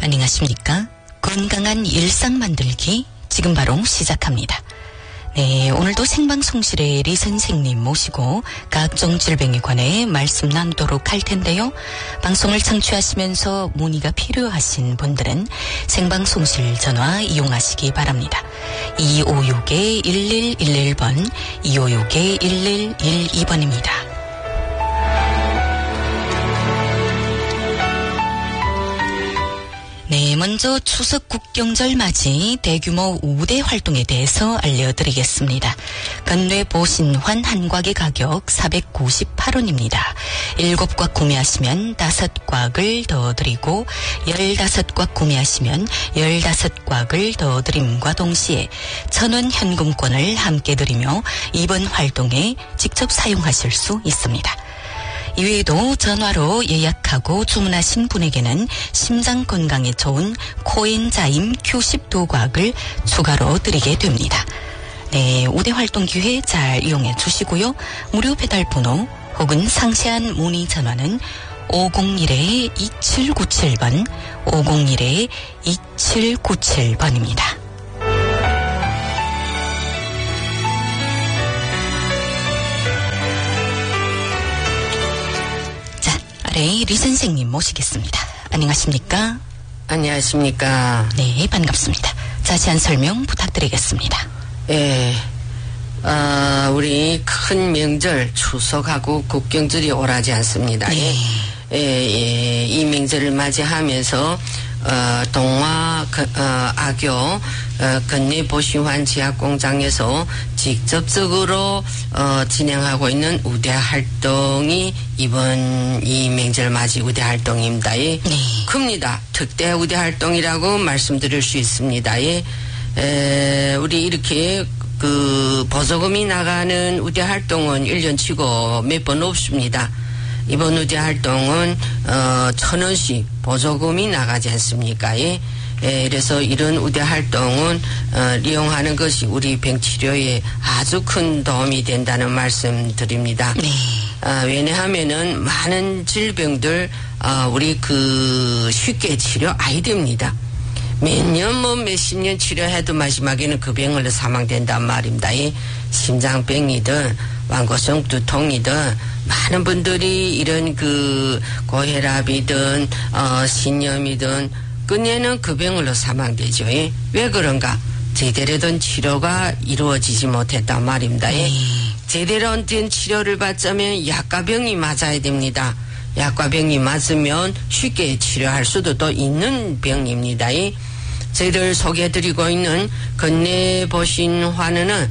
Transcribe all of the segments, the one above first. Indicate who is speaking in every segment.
Speaker 1: 안녕하십니까? 건강한 일상 만들기 지금 바로 시작합니다. 네, 오늘도 생방송실에 리 선생님 모시고 각종 질병에 관해 말씀 나누도록 할 텐데요. 방송을 청취하시면서 문의가 필요하신 분들은 생방송실 전화 이용하시기 바랍니다. 2561-1111번, 2561-1112번입니다. 네, 먼저 추석 국경절 맞이 대규모 우대 활동에 대해서 알려드리겠습니다. 건뇌 보신환 한 곽의 가격 498원입니다. 7곽 구매하시면 5곽을 더 드리고 15곽 구매하시면 15곽을 더 드림과 동시에 1,000원 현금권을 함께 드리며 이번 활동에 직접 사용하실 수 있습니다. 이외에도 전화로 예약하고 주문하신 분에게는 심장 건강에 좋은 코엔자임 Q10 2곽을 추가로 드리게 됩니다. 네, 우대 활동 기회 잘 이용해 주시고요. 무료 배달 번호 혹은 상세한 문의 전화는 501-2797번, 501-2797번입니다. 리 선생님 모시겠습니다. 안녕하십니까?
Speaker 2: 안녕하십니까?
Speaker 1: 네, 반갑습니다. 자세한 설명 부탁드리겠습니다.
Speaker 2: 예, 우리 큰 명절 추석하고 국경절이 오라지 않습니다.
Speaker 1: 네.
Speaker 2: 이 명절을 맞이하면서 동화 악교 건뇌 보신환 지하공장에서 직접적으로 진행하고 있는 우대 활동이 이번 이 명절 맞이 우대 활동입니다.
Speaker 1: 네.
Speaker 2: 큽니다. 특대 우대 활동이라고 말씀드릴 수 있습니다. 우리 이렇게 보조금이 나가는 우대 활동은 1년치고 몇 번 없습니다. 이번 우대 활동은 1,000원씩 보조금이 나가지 않습니까? 그래서 이런 우대 활동은 이용하는 것이 우리 병치료에 아주 큰 도움이 된다는 말씀 드립니다.
Speaker 1: 네.
Speaker 2: 왜냐하면은 많은 질병들 우리 쉽게 치료 아이 됩니다. 몇 년 몇십 년 치료해도 마지막에는 그 병으로 사망된단 말입니다. 심장병이든 완고성 두통이든 많은 분들이 이런 고혈압이든 신염이든 끝내는 그 병으로 사망되죠. 왜 그런가? 제대로 된 치료가 이루어지지 못했단 말입니다. 제대로 된 치료를 받자면 약과 병이 맞아야 됩니다. 약과 병이 맞으면 쉽게 치료할 수도 또 있는 병입니다. 저희들 소개해드리고 있는 건뇌 보신환은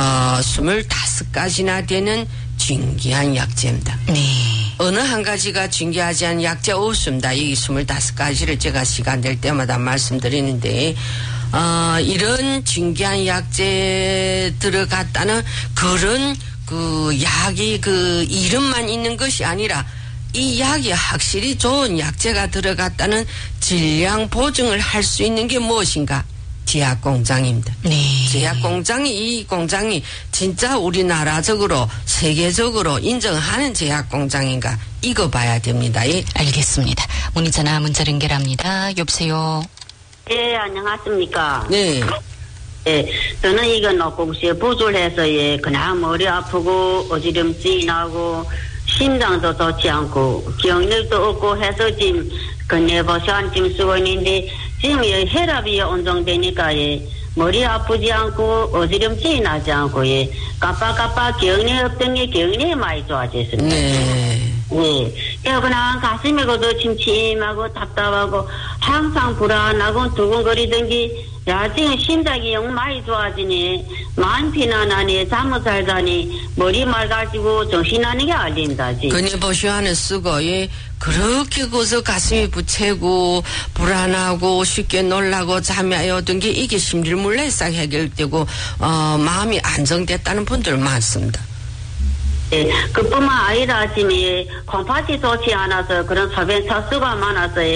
Speaker 2: 25가지나 되는 진귀한 약재입니다.
Speaker 1: 네.
Speaker 2: 어느 한 가지가 진귀하지 않은 약재 없습니다. 이 25가지를 제가 시간 될 때마다 말씀드리는데, 이런 진귀한 약재 들어갔다는 그런 약이 이름만 있는 것이 아니라 이 약이 확실히 좋은 약재가 들어갔다는 질량 보증을 할 수 있는 게 무엇인가? 제약공장입니다.
Speaker 1: 네.
Speaker 2: 이 공장이 진짜 우리나라적으로 세계적으로 인정하는 제약공장인가? 이거 봐야 됩니다.
Speaker 1: 알겠습니다. 문의 전화 문자 연결합니다. 여보세요.
Speaker 3: 예, 안녕하십니까?
Speaker 2: 네.
Speaker 3: 예, 저는 이거 노공시에 부조를 해서 그냥 머리 아프고 어지럼증이 나고 심장도 좋지 않고 경력도 없고 해서 지금 건뇌보신 지금 쓰고 있는데 지금 혈압이 온정되니까 머리 아프지 않고 어지럼증이 나지 않고 깜빡깜빡 경련 없던 게 경련이 많이 좋아졌습니다.
Speaker 2: 네.
Speaker 3: 예. 그냥 가슴이 침침하고 답답하고 항상 불안하고 두근거리던 게 지금 심장이 영 많이 좋아지네. 마음 편안하네. 잠을 잘 자니 머리 맑아지고 정신나는 게 알린다.
Speaker 2: 건뇌보신환을 쓰고 그렇게 가슴이 부채고 불안하고 쉽게 놀라고 잠이 안 오던 게 이게 심질물레 싹 해결되고 마음이 안정됐다는 분들 많습니다.
Speaker 3: 예, 그뿐만 아니라 지금 콩팥이 좋지 않아서 그런 소변 차수가 많아서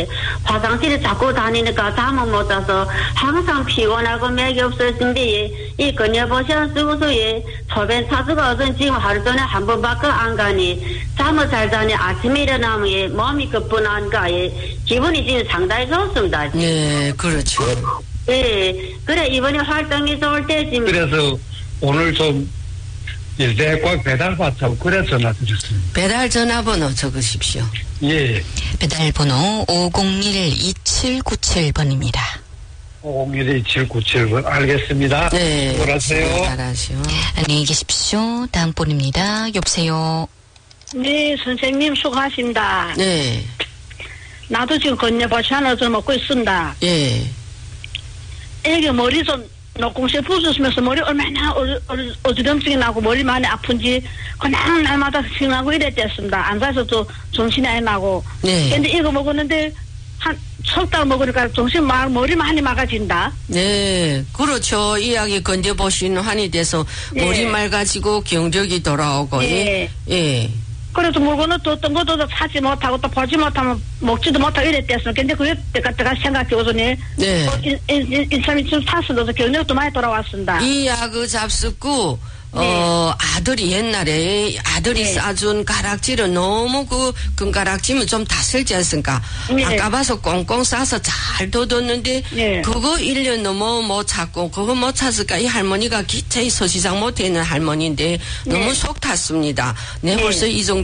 Speaker 3: 화장실에 자꾸 다니니까 잠을 못 자서 항상 피곤하고 맥이 없었는데 이 근여보시한 쓰고서에 소변 차수가 어떤 지금 하루 전에 한 번밖에 안 가니 잠을 잘 자니 아침에 일어나면 몸이 급분한가 기분이 지금 상당히 좋습니다.
Speaker 2: 네, 그렇죠.
Speaker 3: 예, 그래 이번에 활동이 좋을 때 지금
Speaker 4: 그래서 오늘 좀 일대과 배달 받자고 그래 전화 드렸습니다.
Speaker 2: 배달 전화번호 적으십시오.
Speaker 4: 예.
Speaker 1: 배달 번호 501-2797번입니다.
Speaker 4: 501-2797번 알겠습니다.
Speaker 2: 네.
Speaker 4: 수고하세요.
Speaker 2: 잘하시오.
Speaker 1: 안녕히 계십시오. 다음 번입니다. 여보세요.
Speaker 5: 네, 선생님 수고하십니다.
Speaker 2: 네.
Speaker 5: 나도 지금 건여보시하나 좀 먹고 있습니다.
Speaker 2: 예.
Speaker 5: 애기 머리 좀 녹공실 부수면서 머리 얼마나 어지럼증이 나고 머리 많이 아픈지 그냥 날마다 생각하고 이랬댔습니다. 앉아서 또 정신이 안 나고.
Speaker 2: 네.
Speaker 5: 근데 이거 먹었는데 한 석 달 먹으니까 머리 많이 막아진다.
Speaker 2: 네, 그렇죠. 이야기 건져보신 환이 돼서
Speaker 5: 네.
Speaker 2: 머리 맑아지고 기억력이 돌아오고.
Speaker 5: 네.
Speaker 2: 예.
Speaker 5: 그래서 물건을 또 어떤 것도 사지 못하고 또 보지 못하면 먹지도 못하고 이랬댔어. 근데 그게 내가 생각해보더니
Speaker 2: 네.
Speaker 5: 인삼이 좀 탔어도 경력도 많이 돌아왔습니다.
Speaker 2: 이 약을 잡숫고 아들이 옛날에 아들이
Speaker 5: 네.
Speaker 2: 싸준 가락지를 너무 그 금가락지면 좀 다 쓸지 않습니까?
Speaker 5: 네.
Speaker 2: 아까봐서 꽁꽁 싸서 잘 둬뒀는데
Speaker 5: 네.
Speaker 2: 그거 1년 넘어 못 찾고 그거 못 찾을까 이 할머니가 기차에 서시장 못해 있는 할머니인데 너무 속 탔습니다. 네, 벌써 이 정도